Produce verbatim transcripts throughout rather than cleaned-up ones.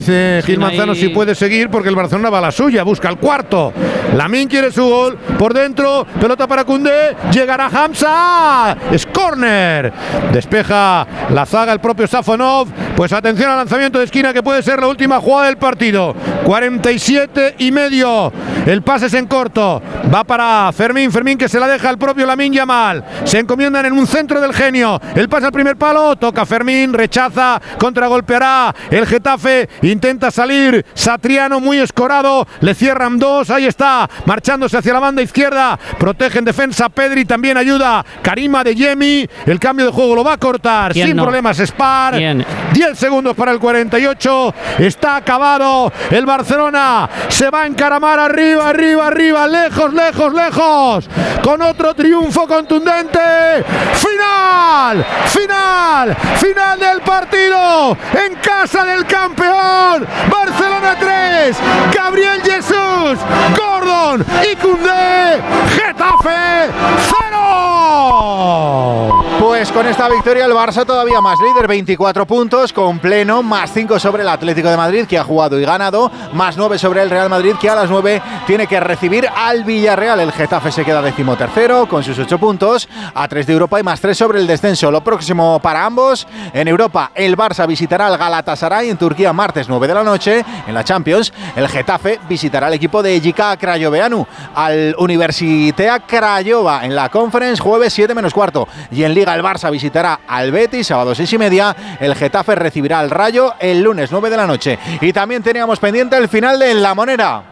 Dice Gil Manzano si puede seguir porque el Barcelona va a la suya, busca el cuarto. Lamine quiere su gol, por dentro, pelota para Koundé, llegará Hamza, es córner, despeja la zaga el propio Safonov. Pues atención al lanzamiento de esquina que puede ser la última jugada del partido. cuarenta y siete y medio, el pase es en corto, va para Fermín, Fermín que se la deja al propio Lamine Yamal, se encomiendan en un centro del genio, el pase al primer palo, toca Fermín, rechaza, contragolpeará el Getafe. Intenta salir Satriano muy escorado, le cierran dos, ahí está, marchándose hacia la banda izquierda, protege en defensa Pedri, también ayuda Karim Adeyemi, el cambio de juego lo va a cortar sin no? problemas Spar. Bien. diez segundos para el cuarenta y ocho, está acabado, el Barcelona se va a encaramar arriba, arriba, arriba, lejos, lejos, lejos, con otro triunfo contundente, final, final, final del partido, en casa del campeón. Barcelona tres, Gabriel Jesús, Gordon y Koundé, Getafe cero. Pues con esta victoria el Barça todavía más líder, veinticuatro puntos con pleno, más cinco sobre el Atlético de Madrid que ha jugado y ganado, más nueve sobre el Real Madrid que a las nueve tiene que recibir al Villarreal. El Getafe se queda decimotercero con sus ocho puntos, a tres de Europa y más tres sobre el descenso. Lo próximo para ambos, en Europa el Barça visitará al Galatasaray, en Turquía martes nueve de la noche, en la Champions el Getafe visitará al equipo de Jika Crayoveanu, al Universitea Craiova en la Conference jueves siete menos cuarto, y en Liga el Barça visitará al Betis sábado seis y media, el Getafe recibirá al Rayo el lunes nueve de la noche. Y también teníamos pendiente el final de La Monera.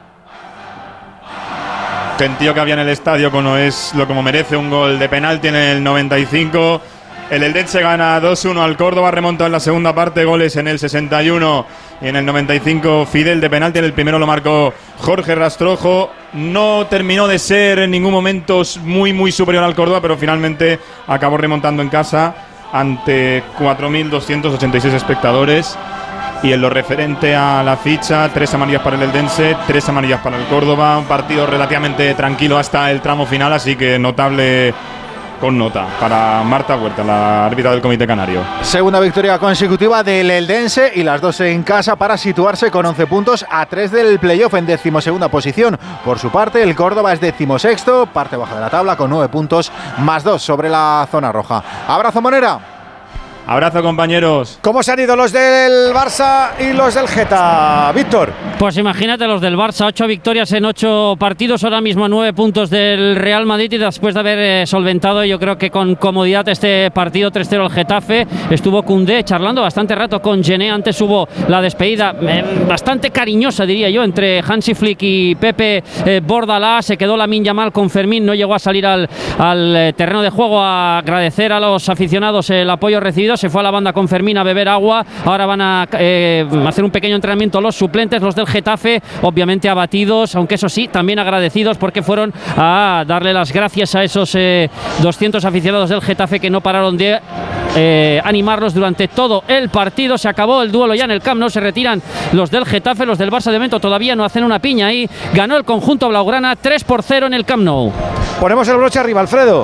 Gentío que había en el estadio como es lo como merece, un gol de penalti en el noventa y cinco. El Eldense gana dos uno al Córdoba, remonta en la segunda parte, goles en el sesenta y uno y en el noventa y cinco Fidel de penalti. En el primero lo marcó Jorge Rastrojo. No terminó de ser en ningún momento muy muy superior al Córdoba, pero finalmente acabó remontando en casa ante cuatro mil doscientos ochenta y seis espectadores. Y en lo referente a la ficha, tres amarillas para el Eldense, tres amarillas para el Córdoba. Un partido relativamente tranquilo hasta el tramo final, así que notable con nota para Marta Huerta, la árbitra del Comité Canario. Segunda victoria consecutiva del Eldense y las dos en casa para situarse con once puntos a tres del playoff en decimosegunda posición. Por su parte, el Córdoba es decimosexto, parte baja de la tabla con nueve puntos más dos sobre la zona roja. Abrazo, Monera. Abrazo, compañeros. ¿Cómo se han ido los del Barça y los del Geta, Víctor? Pues imagínate los del Barça, ocho victorias en ocho partidos, ahora mismo nueve puntos del Real Madrid, y después de haber eh, solventado yo creo que con comodidad este partido tres cero al Getafe, estuvo Koundé charlando bastante rato con Gené. Antes hubo la despedida eh, bastante cariñosa, diría yo, entre Hansi Flick y Pepe eh, Bordalás. Se quedó Lamine Yamal con Fermín, no llegó a salir al, al eh, terreno de juego a agradecer a los aficionados el apoyo recibido. Se fue a la banda con Fermín a beber agua. Ahora van a eh, hacer un pequeño entrenamiento los suplentes, los del Getafe, obviamente abatidos, aunque eso sí, también agradecidos porque fueron a darle las gracias a esos eh, doscientos aficionados del Getafe que no pararon de eh, animarlos durante todo el partido. Se acabó el duelo ya en el Camp Nou, se retiran los del Getafe, los del Barça de momento todavía no hacen una piña ahí. Ganó el conjunto blaugrana tres por cero en el Camp Nou. Ponemos el broche arriba, Alfredo.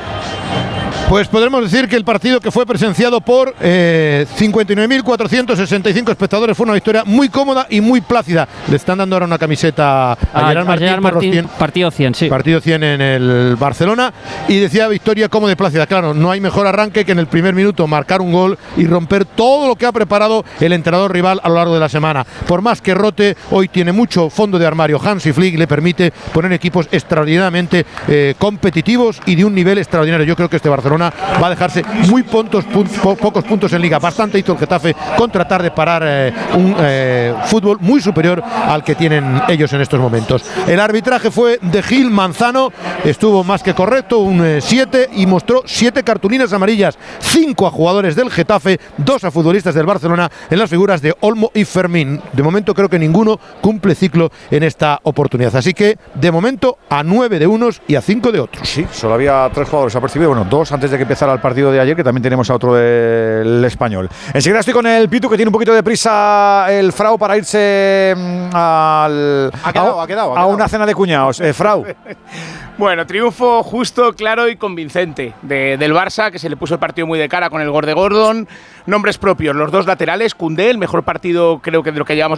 Pues podremos decir que el partido, que fue presenciado por eh, cincuenta y nueve mil cuatrocientos sesenta y cinco espectadores, fue una victoria muy cómoda y muy plácida. Le están dando ahora una camiseta a, a Gerard Martín, Gerard Martín cien, partido cien, sí. Partido cien en el Barcelona, y decía victoria cómoda y plácida. Claro, no hay mejor arranque que en el primer minuto marcar un gol y romper todo lo que ha preparado el entrenador rival a lo largo de la semana. Por más que rote, hoy tiene mucho fondo de armario. Hansi Flick le permite poner equipos extraordinariamente eh, competitivos y de un nivel extraordinario. Yo creo que este Barcelona va a dejarse muy puntos, pun po pocos puntos en Liga. Bastante hizo el Getafe con tratar de parar eh, un eh, fútbol muy superior al que tienen ellos en estos momentos. El arbitraje fue de Gil Manzano, estuvo más que correcto, un siete, y mostró siete cartulinas amarillas, cinco a jugadores del Getafe, dos a futbolistas del Barcelona, en las figuras de Olmo y Fermín. De momento creo que ninguno cumple ciclo en esta oportunidad, así que de momento a nueve de unos y a cinco de otros. Sí, solo había tres jugadores apercibidos, bueno, dos antes antes de que empezara el partido de ayer, que también tenemos a otro del Español. Enseguida estoy con el Pitu, que tiene un poquito de prisa el Frau para irse al, ha quedado, a, ha quedado, ha a quedado. una cena de cuñados. Eh, Frau. Bueno, triunfo justo, claro y convincente de, del Barça, que se le puso el partido muy de cara con el gol de Gordon. Nombres propios, los dos laterales, Koundé, el mejor partido creo que de lo que llevamos